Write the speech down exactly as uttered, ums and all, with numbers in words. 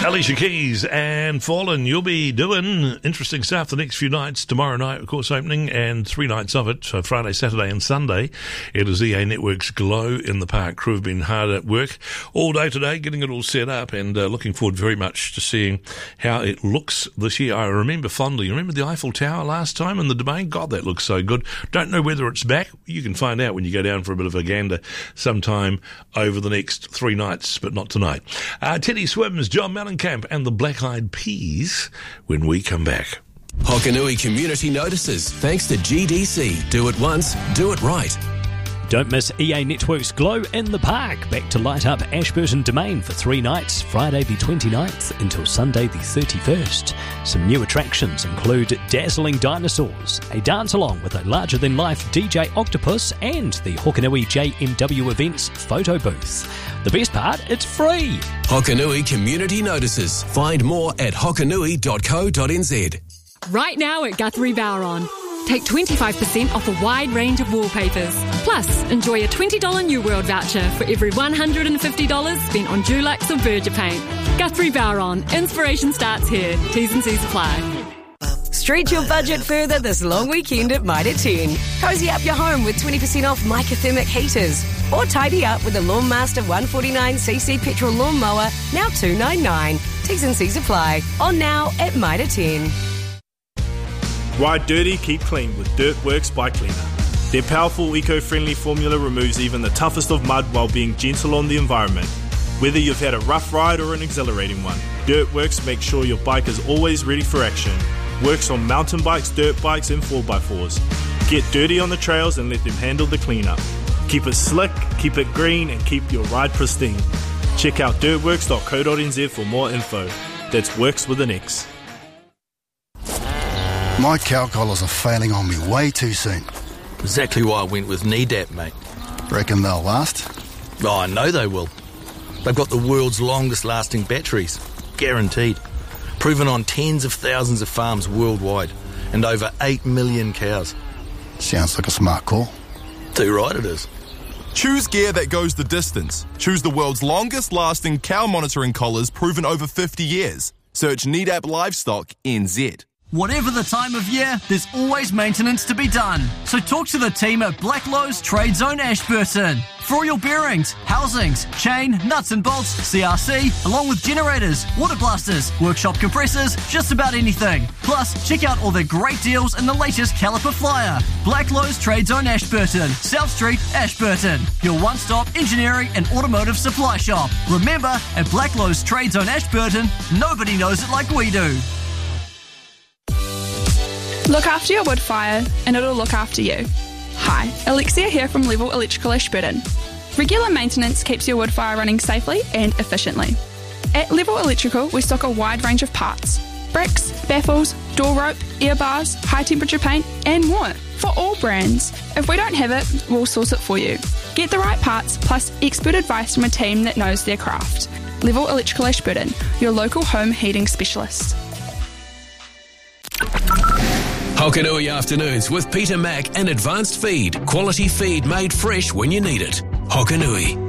Alicia Keys and Fallen. You'll be doing interesting stuff the next few nights. Tomorrow night, of course, opening, and three nights of it, so Friday, Saturday and Sunday. It is E A Network's Glow in the Park. Crew have been hard at work all day today, getting it all set up, and uh, looking forward very much to seeing how it looks this year. I remember fondly, remember the Eiffel Tower last time in the Domain? God, that looks so good. Don't know whether it's back. You can find out when you go down for a bit of a gander sometime over the next three nights, but not tonight. Uh, Teddy Swims, John Mellencamp and the Black Eyed Peas when we come back. Hokanui Community Notices, thanks to G D C. Do it once, do it right. Don't miss E A Network's Glow in the Park. Back to light up Ashburton Domain for three nights, Friday the twenty-ninth until Sunday the thirty-first. Some new attractions include dazzling dinosaurs, a dance-along with a larger-than-life D J Octopus, and the Hokanui J M W Events photo booth. The best part, it's free. Hokanui Community Notices. Find more at hokanui dot co dot n z. Right now at Guthrie Bowron. Take twenty-five percent off a wide range of wallpapers. Plus, enjoy a twenty dollars New World voucher for every one hundred fifty dollars spent on Dulux or Berger paint. Guthrie Bowron. Inspiration starts here. T's and C's apply. Stretch your budget further this long weekend at Mitre ten. Cozy up your home with twenty percent off Microthermic heaters. Or tidy up with the Lawnmaster one forty-nine c c petrol lawnmower, now two ninety-nine. T's and C's apply. On now at Mitre ten. Ride dirty, keep clean with Dirtworks Bike Cleaner. Their powerful eco-friendly formula removes even the toughest of mud while being gentle on the environment. Whether you've had a rough ride or an exhilarating one, Dirtworks makes sure your bike is always ready for action. Works on mountain bikes, dirt bikes and four by fours. Get dirty on the trails and let them handle the cleanup. Keep it slick, keep it green and keep your ride pristine. Check out dirtworks dot co dot n z for more info. That's Works with an X. My cow collars are failing on me way too soon. Exactly why I went with Nedap, mate. Reckon they'll last? Oh, I know they will. They've got the world's longest lasting batteries. Guaranteed. Proven on tens of thousands of farms worldwide and over eight million cows. Sounds like a smart call. Too right it is. Choose gear that goes the distance. Choose the world's longest lasting cow monitoring collars proven over fifty years. Search Nedap Livestock N Z. Whatever the time of year, there's always maintenance to be done. So talk to the team at Blacklowe's Trade Zone Ashburton. For all your bearings, housings, chain, nuts and bolts, C R C, along with generators, water blasters, workshop compressors, just about anything. Plus, check out all their great deals and the latest caliper flyer. Blacklowe's Trade Zone Ashburton, South Street, Ashburton. Your one-stop engineering and automotive supply shop. Remember, at Blacklowe's Trade Zone Ashburton, nobody knows it like we do. Look after your wood fire and it'll look after you. Hi, Alexia here from Level Electrical Ashburton. Regular maintenance keeps your wood fire running safely and efficiently. At Level Electrical, we stock a wide range of parts. Bricks, baffles, door rope, air bars, high temperature paint and more for all brands. If we don't have it, we'll source it for you. Get the right parts plus expert advice from a team that knows their craft. Level Electrical Ashburton, your local home heating specialist. Hokanui Afternoons with Peter Mack and Advanced Feed. Quality feed made fresh when you need it. Hokanui.